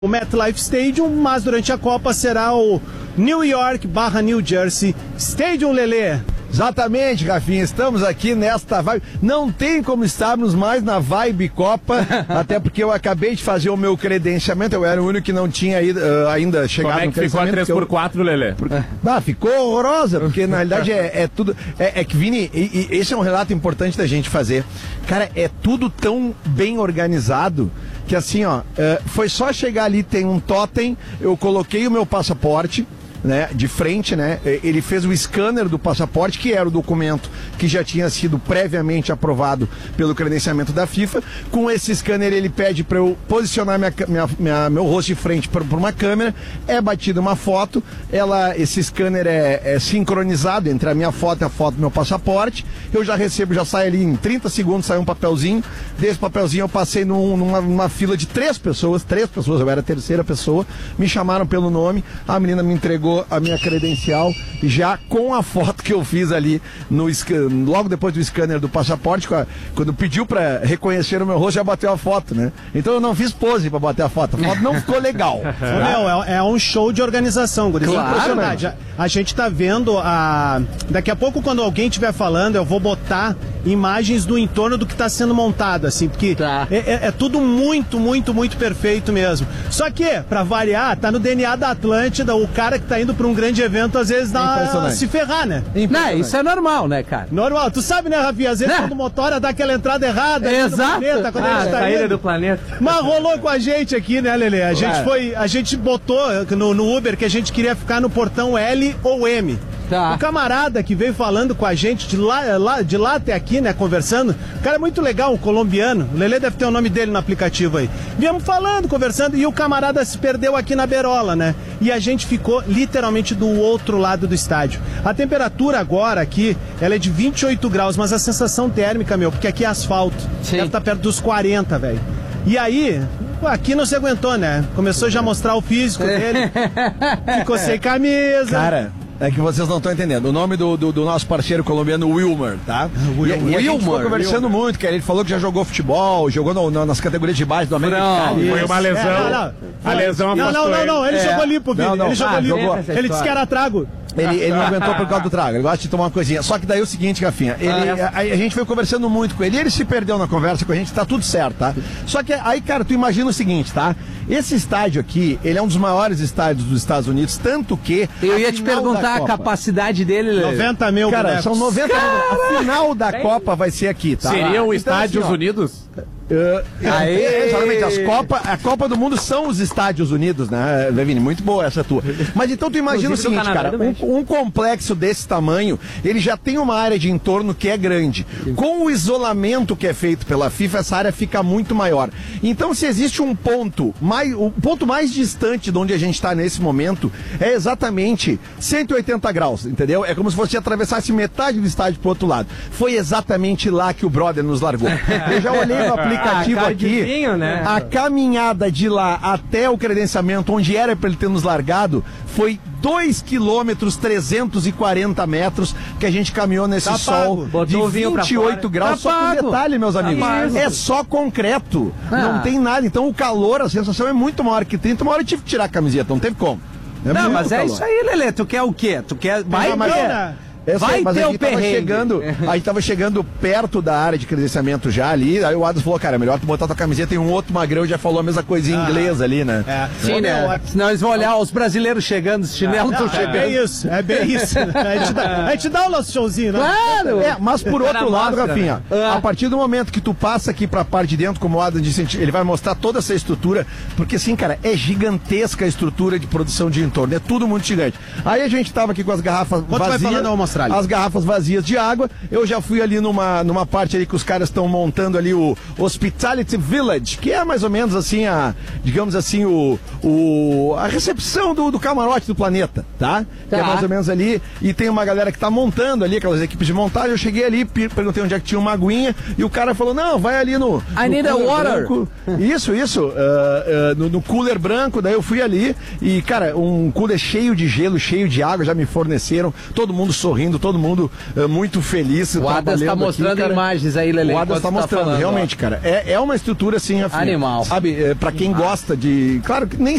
o MetLife Stadium, mas durante a Copa será o New York/New Jersey Stadium, Lelê. Exatamente, Rafinha, estamos aqui nesta vibe, não tem como estarmos mais na vibe Copa, até porque eu acabei de fazer o meu credenciamento, eu era o único que não tinha ainda chegado. Como é que ficou a 3x4, Lelê? Ficou horrorosa, porque na realidade é tudo, que Vini, esse é um relato importante da gente fazer, cara, é tudo tão bem organizado, que assim, foi só chegar ali, tem um totem, eu coloquei o meu passaporte, né, de frente, né? Ele fez o scanner do passaporte, que era o documento que já tinha sido previamente aprovado pelo credenciamento da FIFA. Com esse scanner ele pede para eu posicionar meu rosto de frente para uma câmera, é batida uma foto, esse scanner é sincronizado entre a minha foto e a foto do meu passaporte, eu já recebo, já sai ali em 30 segundos, sai um papelzinho, desse papelzinho eu passei numa fila de três pessoas, eu era a terceira pessoa, me chamaram pelo nome, a menina me entregou a minha credencial já com a foto que eu fiz ali logo depois do scanner do passaporte, quando pediu pra reconhecer o meu rosto, já bateu a foto, né? Então eu não fiz pose pra bater a foto não ficou legal. Meu, é um show de organização, Guriz. Claro, impressionante. A gente tá vendo daqui a pouco, quando alguém estiver falando, eu vou botar imagens do entorno do que tá sendo montado, assim, porque é tudo muito, muito, muito perfeito mesmo. Só que, pra variar, tá no DNA da Atlântida, o cara que tá indo pra um grande evento, às vezes dá se ferrar, né? Não, isso é normal, né, cara? Normal. Tu sabe, né, Rafinha? Às vezes quando o motora dá aquela entrada errada. Exato. Planeta, quando a gente tá saída do planeta. Mas rolou com a gente aqui, né, Lelê? A gente botou no Uber que a gente queria ficar no portão L ou M. Tá. O camarada que veio falando com a gente de lá até aqui, né, conversando, o cara é muito legal, um colombiano, o Lelê deve ter o nome dele no aplicativo aí. Viemos falando, conversando, e o camarada se perdeu aqui na beirola, né? E a gente ficou literalmente do outro lado do estádio. A temperatura agora aqui, ela é de 28 graus, mas a sensação térmica, porque aqui é asfalto. Sim. Ela tá perto dos 40, velho. E aí, aqui não se aguentou, né? Começou já a mostrar o físico dele, ficou sem camisa. Cara, é que vocês não estão entendendo. O nome do nosso parceiro colombiano, Wilmer, tá? E a gente ficou conversando muito, cara. Ele falou que já jogou futebol, jogou nas categorias de base do América. Foi uma lesão. A lesão afastou ele. Não, ele jogou limpo, Vini. Ele jogou limpo. Ele disse que era trago. Ele não aguentou por causa do trago, ele gosta de tomar uma coisinha. Só que daí é o seguinte, Rafinha, a gente foi conversando muito com ele, e ele se perdeu na conversa com a gente, tá tudo certo, tá? Só que aí, cara, tu imagina o seguinte, tá? Esse estádio aqui, ele é um dos maiores estádios dos Estados Unidos, tanto que... Eu ia te perguntar a capacidade dele, 90 mil, cara, são 90 mil. A final da Copa vai ser aqui, tá? Seria o Então, Estádios assim, Unidos? Exatamente, a Copa do Mundo são os Estádios Unidos, né, Levine? Muito boa essa tua. Mas então tu imagina o seguinte, cara, um complexo desse tamanho, ele já tem uma área de entorno que é grande. Com o isolamento que é feito pela FIFA, essa área fica muito maior. Então, se existe o ponto mais distante de onde a gente está nesse momento, é exatamente 180 graus, entendeu? É como se você atravessasse metade do estádio pro outro lado. Foi exatamente lá que o brother nos largou. Eu já olhei no aplicativo aqui, né? A caminhada de lá até o credenciamento, onde era para ele ter nos largado, foi 2 quilômetros 340 metros que a gente caminhou nesse sol de 28 graus. Só com detalhe, meus amigos, é só concreto, não tem nada. Então o calor, a sensação é muito maior que 30. Uma hora eu tive que tirar a camiseta, não teve como. Não, mas é isso aí, Lelê, tu quer o quê? Tu quer... Vai ter o perrengue. A gente tava chegando perto da área de credenciamento já ali, aí o Adams falou, cara, é melhor tu botar tua camiseta, e um outro magrão já falou a mesma coisa em inglês ali, né? Sim, né? Senão eles vão olhar os brasileiros chegando, os chinelos estão chegando. É bem isso. A gente dá o nosso showzinho, né? Claro! Mas por outro lado, Rafinha, a partir do momento que tu passa aqui pra parte de dentro, como o Adam disse, ele vai mostrar toda essa estrutura, porque assim, cara, é gigantesca a estrutura de produção de entorno, é tudo muito gigante. Aí a gente tava aqui com as garrafas vazias. As garrafas vazias de água. Eu já fui ali numa parte ali que os caras estão montando ali o Hospitality Village, que é mais ou menos assim digamos assim, a recepção do camarote do planeta, tá? Que é mais ou menos ali, e tem uma galera que tá montando ali, aquelas equipes de montagem. Eu cheguei ali, perguntei onde é que tinha uma aguinha, e o cara falou, não, vai ali no I need a water. Branco. Isso, no cooler branco. Daí eu fui ali, e cara, um cooler cheio de gelo, cheio de água, já me forneceram, todo mundo sorrindo. sorrindo, todo mundo muito feliz. O Adas tá mostrando aqui, imagens aí, Lelê. O Adas tá mostrando, falando, realmente, cara. É uma estrutura, assim, animal. Sabe, pra quem gosta de... Claro que nem